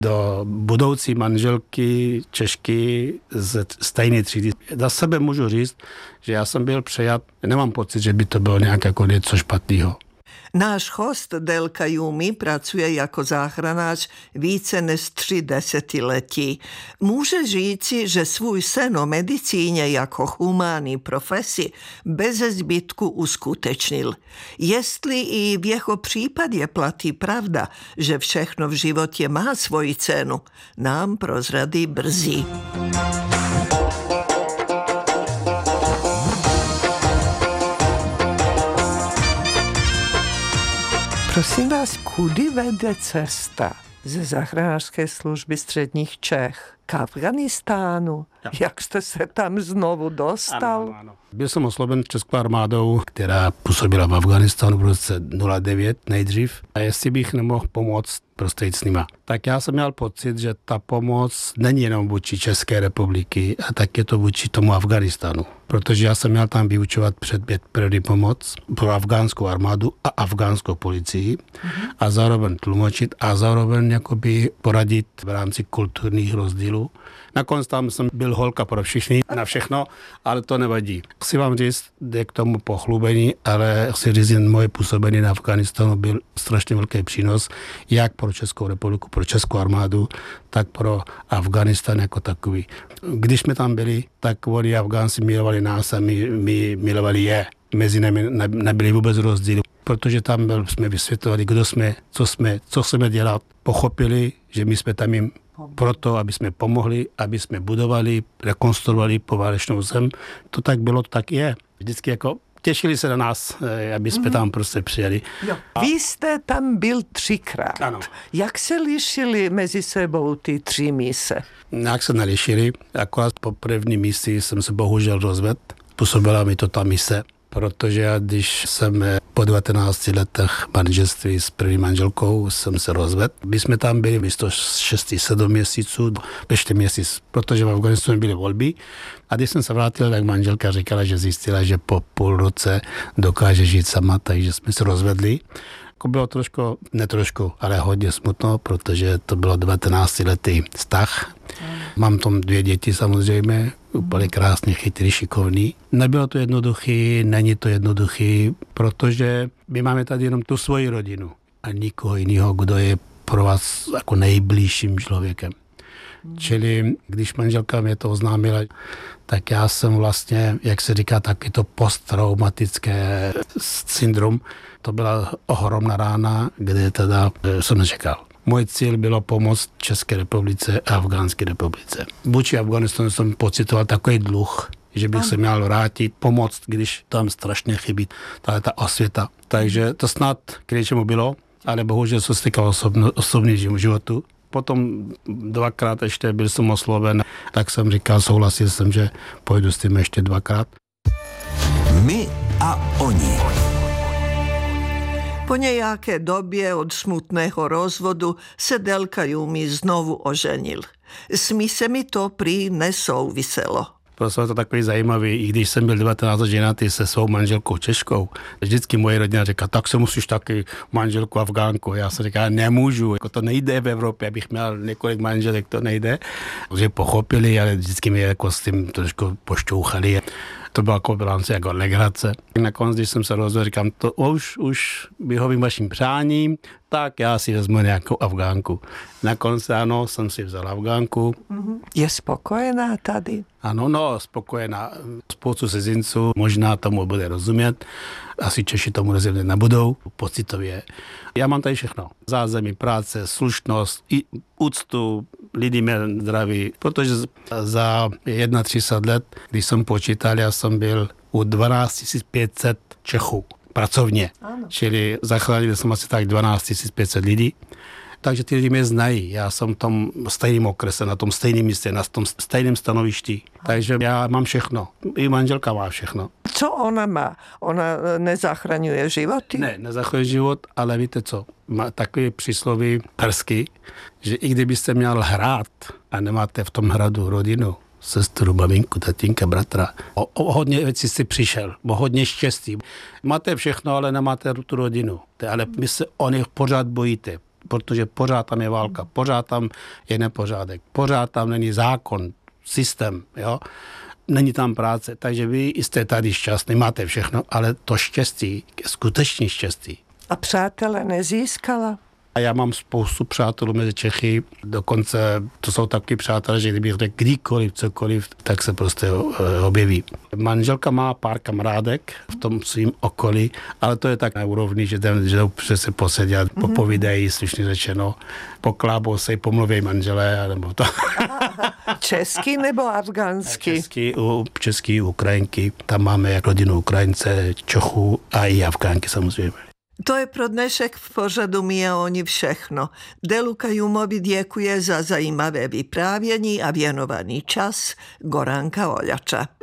do budoucí manželky Češky z stejné třídy. Za sebe můžu říct, že já jsem byl přejat, nemám pocit, že by to bylo nějak jako něco špatného. Náš host Delka Jumi pracuje jako záchranář více než 3 desetiletí. Může říci, že svůj sen o medicíně jako humánní profesi bez zbytku uskutečnil. Jestli i v jeho případě platí pravda, že všechno v životě má svoji cenu, nám prozradí brzy. Prosím vás, kudy vede cesta ze záchranářské služby středních Čech k Afghánistánu? Ja. Jak jste se tam znovu dostal? Ano. Byl jsem osloven Českou armádou, která působila v Afghánistánu v roce 2009 nejdřív. A jestli bych nemohl pomoct prostřednictvím. Tak já jsem měl pocit, že ta pomoc není jenom vůči České republiky, a tak je to vůči tomu Afghánistánu. Protože já jsem měl tam vyučovat předmět první pomoc pro afgánskou armádu a afgánskou policii a zároveň tlumočit a zároveň jakoby poradit v rámci kulturních rozdílů. Nakonec tam jsem byl holka pro všechny, na všechno, ale to nevadí. Chci vám říct, jde k tomu pochlubení, ale chci říct, že moje působení na Afghánistánu byl strašně velký přínos, jak pro Českou republiku, pro Českou armádu, tak pro Afghánistán jako takový. Když jsme tam byli, tak oni Afgánci milovali nás a my milovali je. Mezi námi nebyly vůbec rozdíly, protože tam jsme vysvětlovali, kdo jsme, co chceme dělat. Pochopili, že my jsme tam jim proto, aby jsme pomohli, aby jsme budovali, rekonstruovali poválečnou zem. To tak bylo, to tak je. Vždycky jako těšili se na nás, aby jsme tam prostě přijeli. Jo. Vy jste tam byl 3krát. Ano. Jak se lišily mezi sebou ty 3 mise? Jak se nelišili, akorát po první misi jsem se bohužel rozvedl. Působila mi to ta mise, protože když jsem po 19 letech manželství s první manželkou jsem se rozvedl. My jsme tam byli místo 6-7 měsíců, ještě měsíc, protože v Afghánistánu byly volby. A když jsem se vrátil, tak manželka říkala, že zjistila, že po půl roce dokáže žít sama, takže jsme se rozvedli. Bylo trošku, ne trošku, ale hodně smutno, protože to bylo 19letý vztah. Mám tam 2 děti samozřejmě, úplně krásně, chytrý, šikovný. Nebylo to jednoduchý, není to jednoduchý, protože my máme tady jenom tu svoji rodinu a nikoho jiného, kdo je pro vás jako nejbližším člověkem. Čili když manželka mě to oznámila, tak já jsem vlastně, jak se říká, taky to posttraumatické syndrom. To byla ohromná rána, kde teda jsem nečekal. Můj cíl bylo pomoct České republice a Afgánské republice. Vůči Afghánistánu jsem pocitoval takový dluh, že bych se měl vrátit, pomoct, když tam strašně chybí ta osvěta. Takže to snad k něčemu bylo, ale bohužel se stykal osobním životu. Potom 2krát ještě byl jsem osloven, tak jsem říkal, souhlasil jsem, že pojdu s tím ještě 2krát. My a oni. Po nějaké době od smutného rozvodu se Delka Jumi znovu oženil. S misemi to prý nesouviselo. Prostě to takový zajímavý, i když jsem byl 19 ženatý se svou manželkou Češkou. Vždycky moje rodina říká, tak se musíš taky manželku Afgánku. Já jsem říkal, nemůžu, jako to nejde v Evropě, abych měl několik manželek, to nejde. Že pochopili, ale vždycky mě jako s tím trošku pošťouchali. To byla bilance jako legrace. Nakonec, když jsem se rozhodl, říkám, to už vyhovím vašim přáním, tak já si vezmu nějakou Afgánku. Nakonec ano, jsem si vzal Afgánku. Je spokojená tady? Ano, spokojená. Spoustu cizinců možná tomu bude rozumět. Asi Češi tomu rozumět nebudou, pocitově. Já mám tady všechno. Zázemí, práce, slušnost, i úctu, lidi mě zdraví. Protože za 31 let, když jsem počítal, já jsem byl u 12 500 Čechů pracovně. Ano. Čili zachránil jsem asi tak 12 500 lidí. Takže ty lidi mě znají. Já jsem v tom stejném okrese, na tom stejném místě, na tom stejném stanovišti. Takže já mám všechno. I manželka má všechno. Co ona má? Ona nezachraňuje životy? Ne, nezachraňuje život, ale víte co? Má takový přísloví perský, že i kdybyste měl hrát a nemáte v tom hradu rodinu, sestru, maminku, tatínka, bratra. O hodně věcí si přišel, o hodně štěstí. Máte všechno, ale nemáte tu rodinu. Ale vy se o nich pořád bojíte. protože pořád tam je válka, pořád tam je nepořádek, pořád tam není zákon, systém, jo. Není tam práce, takže vy jste tady šťastný, máte všechno, ale to štěstí je skutečně štěstí. A přátele nezískala? A já mám spoustu přátelů mezi Čechy, dokonce to jsou taky přátelé, že kdybych řekl kdykoliv, cokoliv, tak se prostě objeví. Manželka má pár kamarádek v tom svým okolí, ale to je tak na úrovni, že jdou přece posedět, popovídají, slušně řečeno, poklábou se, pomluví manželé, nebo to. Český nebo afgánský? Český, Ukrajinky, tam máme jak rodinu Ukrajince, Čechů a i Afgánky samozřejmě. To je pro dnešek v pořadu My a oni všechno. Delu Kajumovi děkuje za zajímavé vyprávění a věnovaný čas Goranka Oljača.